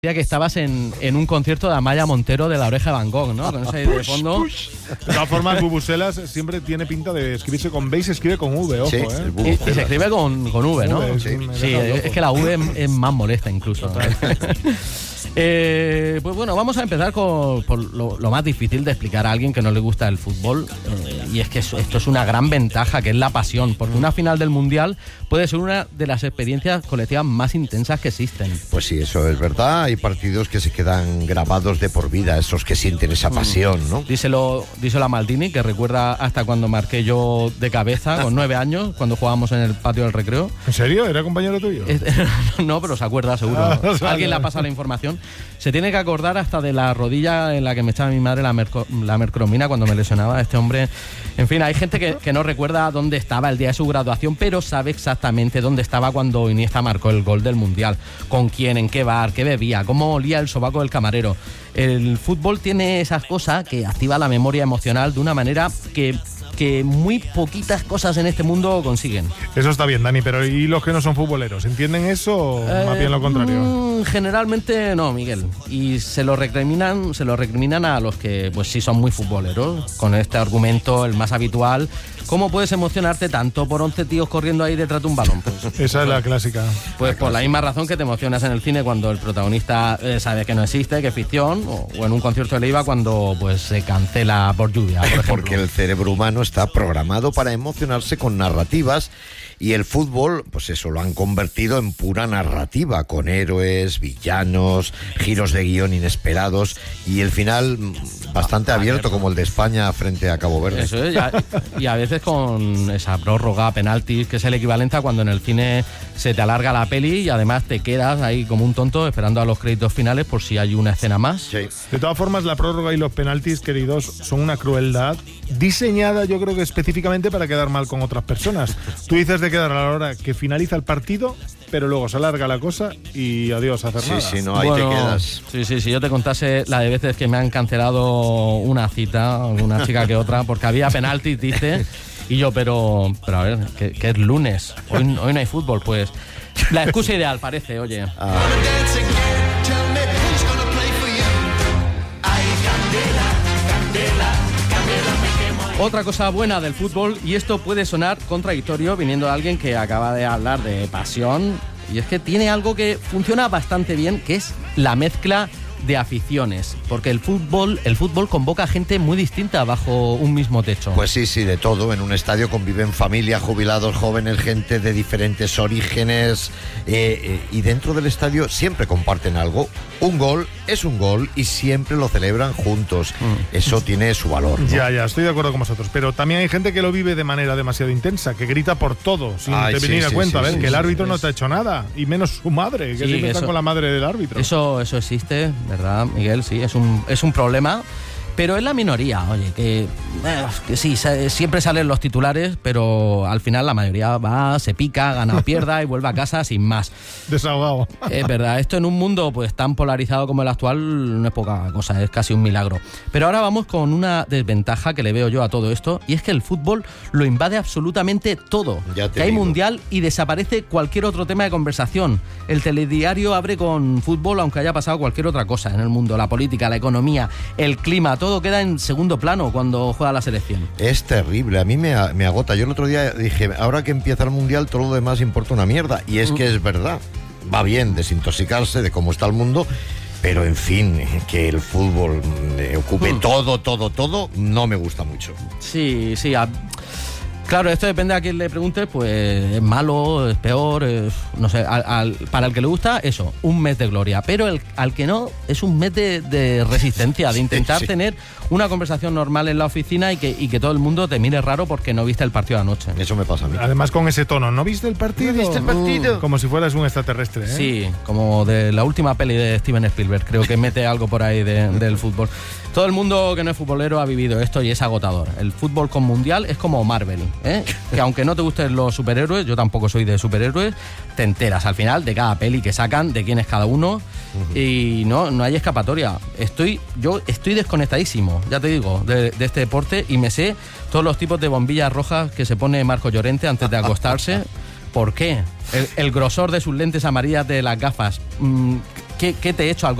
Que estabas en un concierto de Amaya Montero de La Oreja de Van Gogh, ¿no? Con ese de fondo. De todas formas, Bubuselas siempre tiene pinta de escribirse con B y se escribe con V, ojo, sí, ¿eh? Y se escribe con V, ¿no? Sí, es que la V es más molesta incluso. Pues bueno, vamos a empezar por lo más difícil de explicar a alguien que no le gusta el fútbol, y es que esto es una gran ventaja, que es la pasión, porque una final del Mundial puede ser una de las experiencias colectivas más intensas que existen. Pues sí, eso es verdad. Hay partidos que se quedan grabados de por vida, esos que sienten esa pasión, ¿no? Díselo a Maldini, que recuerda hasta cuando marqué yo de cabeza con 9 años, cuando jugábamos en el patio del recreo. ¿En serio? ¿Era compañero tuyo? No, pero se acuerda seguro. Alguien le ha pasado la información. Se tiene que acordar hasta de la rodilla en la que me echaba mi madre la mercromina cuando me lesionaba este hombre. En fin, hay gente que no recuerda dónde estaba el día de su graduación, pero sabe exactamente dónde estaba cuando Iniesta marcó el gol del Mundial, con quién, en qué bar, qué bebía, cómo olía el sobaco del camarero. El fútbol tiene esas cosas que activa la memoria emocional de una manera que muy poquitas cosas en este mundo consiguen. Eso está bien, Dani, pero ¿y los que no son futboleros? ¿Entienden eso o más bien lo contrario? Generalmente no, Miguel. Y se lo recriminan a los que pues sí son muy futboleros, con este argumento, el más habitual. ¿Cómo puedes emocionarte tanto por 11 tíos corriendo ahí detrás de un balón? Pues, esa es la clásica. Pues por la misma razón que te emocionas en el cine cuando el protagonista sabe que no existe, que es ficción, o en un concierto de Leiva cuando pues se cancela por lluvia, por ejemplo. Porque el cerebro humano está programado para emocionarse con narrativas, y el fútbol, pues eso, lo han convertido en pura narrativa, con héroes, villanos, giros de guión inesperados y el final bastante abierto, como el de España frente a Cabo Verde. Eso es, y a veces con esa prórroga, penaltis, que es el equivalente a cuando en el cine se te alarga la peli y además te quedas ahí como un tonto esperando a los créditos finales por si hay una escena más. Sí. De todas formas, la prórroga y los penaltis, queridos, son una crueldad diseñada, yo creo que específicamente para quedar mal con otras personas. Tú dices de quedar a la hora que finaliza el partido, pero luego se alarga la cosa y adiós a hacer nada. Sí, no, ahí te quedas. Sí, si yo te contase la de veces que me han cancelado una cita, una chica que otra, porque había penaltis, dice, y yo, pero a ver, que es lunes, hoy no hay fútbol, pues la excusa ideal parece, oye. Otra cosa buena del fútbol, y esto puede sonar contradictorio viniendo de alguien que acaba de hablar de pasión, y es que tiene algo que funciona bastante bien, que es la mezcla de aficiones, porque el fútbol convoca a gente muy distinta bajo un mismo techo. Pues sí, de todo. En un estadio conviven familias, jubilados, jóvenes, gente de diferentes orígenes, y dentro del estadio siempre comparten algo. Un gol es un gol y siempre lo celebran juntos. Eso tiene su valor, ¿no? Ya, estoy de acuerdo con vosotros, pero también hay gente que lo vive de manera demasiado intensa, que grita por todo, sin venir a cuenta, que el árbitro no te ha hecho nada, y menos su madre, que siempre está con la madre del árbitro. Eso existe, ¿verdad, Miguel? Sí, es un problema, pero es la minoría, oye, que sí, siempre salen los titulares, pero al final la mayoría va, se pica, gana o pierda y vuelve a casa sin más. Desahogado. Es verdad, esto en un mundo pues tan polarizado como el actual no es poca cosa, es casi un milagro. Pero ahora vamos con una desventaja que le veo yo a todo esto, y es que el fútbol lo invade absolutamente todo. Que hay mundial y desaparece cualquier otro tema de conversación. El telediario abre con fútbol aunque haya pasado cualquier otra cosa en el mundo, la política, la economía, el clima, todo queda en segundo plano cuando juega la selección. Es terrible, a mí me agota. Yo el otro día dije, ahora que empieza el Mundial todo lo demás importa una mierda, y es que es verdad. Va bien desintoxicarse de cómo está el mundo, pero en fin, que el fútbol ocupe todo, no me gusta mucho. Sí, claro, esto depende a quién le preguntes, pues es malo, es peor, no sé, para el que le gusta, eso, un mes de gloria, pero al que no, es un mes de resistencia, de intentar tener una conversación normal en la oficina y que todo el mundo te mire raro porque no viste el partido anoche. Eso me pasa a mí. Además con ese tono, ¿no viste el partido? ¿No viste el partido? Como si fueras un extraterrestre, ¿eh? Sí, como de la última peli de Steven Spielberg, creo que mete algo por ahí del fútbol. Todo el mundo que no es futbolero ha vivido esto y es agotador. El fútbol con mundial es como Marvel, ¿eh? Que aunque no te gusten los superhéroes, yo tampoco soy de superhéroes, te enteras al final de cada peli que sacan, de quién es cada uno, y no hay escapatoria. Yo estoy desconectadísimo, ya te digo, de este deporte, y me sé todos los tipos de bombillas rojas que se pone Marco Llorente antes de acostarse. ¿Por qué? El grosor de sus lentes amarillas de las gafas. ¿qué te he hecho al